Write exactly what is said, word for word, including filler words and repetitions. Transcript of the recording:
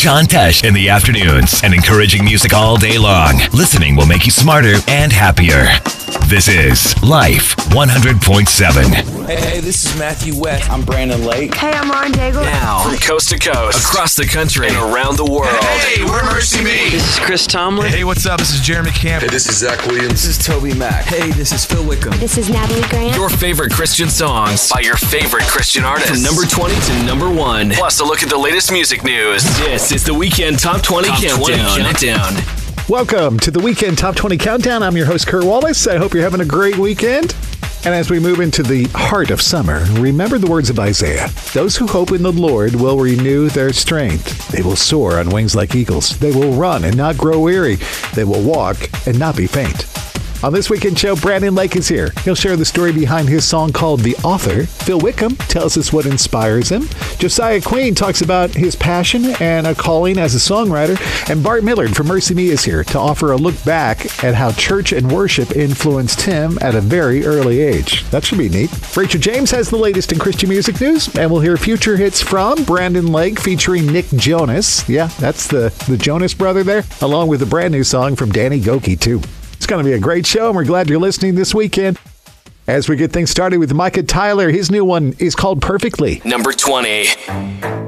John Tesh in the afternoons and encouraging music all day long. Listening will make you smarter and happier. This is Life one hundred point seven. Hey, hey, this is Matthew West. I'm Brandon Lake. Hey, I'm Lauren Daigle. Now, from coast to coast, across the country, and around the world. Hey, we're Mercy Me. This is Chris Tomlin. Hey, what's up? This is Jeremy Camp. Hey, this is Zach Williams. This is Toby Mac. Hey, this is Phil Wickham. This is Natalie Grant. Your favorite Christian songs by your favorite Christian artists. From number twenty to number one. Plus a look at the latest music news. This is the Weekend Top twenty Top Countdown. twenty Countdown. Welcome to the Weekend Top twenty Countdown. I'm your host, Kurt Wallace. I hope you're having a great weekend. And as we move into the heart of summer, remember the words of Isaiah. Those who hope in the Lord will renew their strength. They will soar on wings like eagles. They will run and not grow weary. They will walk and not be faint. On this weekend show, Brandon Lake is here. He'll share the story behind his song called The Author. Phil Wickham tells us what inspires him. Josiah Queen talks about his passion and a calling as a songwriter. And Bart Millard from Mercy Me is here to offer a look back at how church and worship influenced him at a very early age. That should be neat. Rachel James has the latest in Christian music news, and we'll hear future hits from Brandon Lake featuring Nick Jonas. Yeah, that's the, the Jonas brother there, along with a brand new song from Danny Gokey, too. It's going to be a great show, and we're glad you're listening this weekend. As we get things started with Micah Tyler, his new one is called Perfectly. Number twenty.